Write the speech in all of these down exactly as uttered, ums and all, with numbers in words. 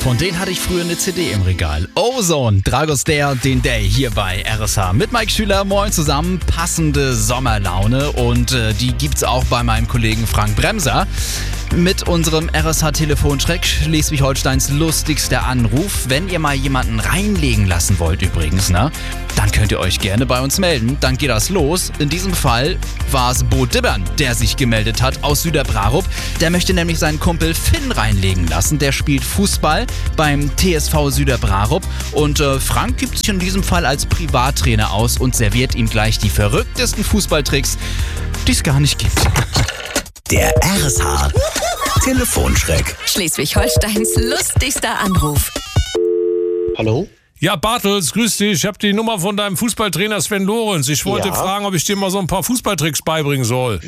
Von denen hatte ich früher eine C D im Regal. Ozone, Dragos Dare, den Day hier bei R S H. Mit Mike Schüler, moin zusammen. Passende Sommerlaune und äh, die gibt's auch bei meinem Kollegen Frank Bremser. Mit unserem R S H-Telefonschreck Schleswig-Holsteins lustigster Anruf. Wenn ihr mal jemanden reinlegen lassen wollt übrigens, ne, dann könnt ihr euch gerne bei uns melden. Dann geht das los. In diesem Fall war es Bo Dibbern, der sich gemeldet hat aus Süderbrarup. Der möchte nämlich seinen Kumpel Finn reinlegen lassen. Der spielt Fußball beim T S V Süderbrarup. Und äh, Frank gibt sich in diesem Fall als Privattrainer aus und serviert ihm gleich die verrücktesten Fußballtricks, die es gar nicht gibt. Der R S H Telefonschreck. Schleswig-Holsteins lustigster Anruf. Hallo? Ja, Bartels, grüß dich. Ich habe die Nummer von deinem Fußballtrainer Sven Lorenz. Ich wollte Ja. fragen, ob ich dir mal so ein paar Fußballtricks beibringen soll.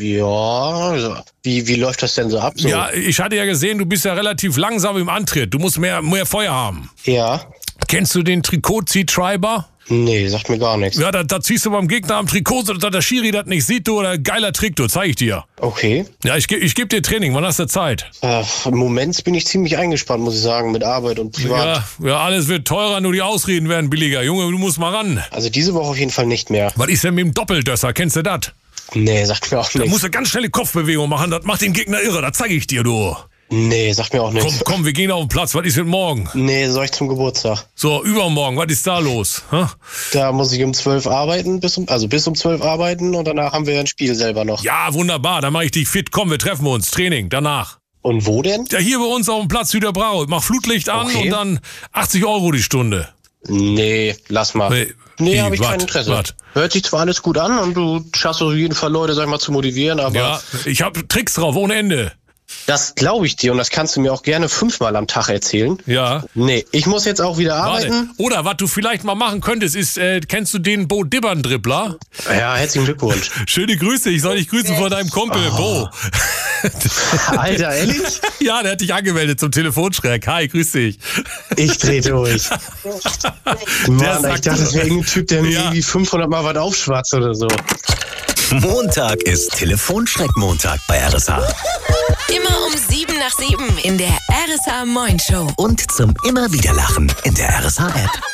Ja, wie, wie läuft das denn so ab? So? Ja, ich hatte ja gesehen, du bist ja relativ langsam im Antritt. Du musst mehr, mehr Feuer haben. Ja? Kennst du den Trikot-Zieh-Treiber? Nee, sagt mir gar nichts. Ja, da, da ziehst du beim Gegner am Trikot, so dass der Schiri das nicht sieht, du, oder geiler Trick, du, zeig ich dir. Okay. Ja, ich, ge- ich gebe dir Training, wann hast du Zeit? Äh, Im Moment bin ich ziemlich eingespannt, muss ich sagen, mit Arbeit und Privat. Ja, ja, alles wird teurer, nur die Ausreden werden billiger. Junge, du musst mal ran. Also diese Woche auf jeden Fall nicht mehr. Was ist denn mit dem Doppeldösser, kennst du das? Nee, sagt mir auch Da nichts. musst du ganz schnelle Kopfbewegung machen, das macht den Gegner irre, das zeig ich dir, du. Nee, sagt mir auch Komm, nichts. komm, wir gehen auf den Platz. Was ist denn morgen? Nee, soll ich zum Geburtstag. So, übermorgen. Was ist da los? Hä? Da muss ich um zwölf arbeiten, bis um, also bis um zwölf arbeiten und danach haben wir ein Spiel selber noch. Ja, wunderbar. Dann mache ich dich fit. Komm, wir treffen uns. Training, danach. Und wo denn? Ja, hier bei uns auf dem Platz Süderbrau. Mach Flutlicht an Okay. und dann achtzig Euro die Stunde. Nee, lass mal. Nee, Nee, wie, habe ich wat, kein Interesse. wat? Hört sich zwar alles gut an und du schaffst auf jeden Fall Leute, sag ich mal, zu motivieren, aber Ja, ich habe Tricks drauf, ohne Ende. das glaube ich dir und das kannst du mir auch gerne fünfmal am Tag erzählen. Ja. Nee, ich muss jetzt auch wieder Warte. arbeiten. Oder was du vielleicht mal machen könntest, ist, äh, kennst du den Bo Dibbern-Dribbler? Ja, herzlichen Glückwunsch. Schöne Grüße, ich soll dich grüßen von deinem Kumpel, Bo. Alter, ehrlich? Ja, der hat dich angemeldet zum Telefonschreck. Hi, grüß dich. Ich dreh durch. Mann, ich sagt- dachte, das wäre irgendein Typ, der mir Ja. irgendwie fünfhundert Mal was aufschwatzt oder so. Montag ist Telefonschreck-Montag bei R S H. Immer um sieben nach sieben in der R S H Moin Show. Und zum immer wieder Lachen in der R S H-App.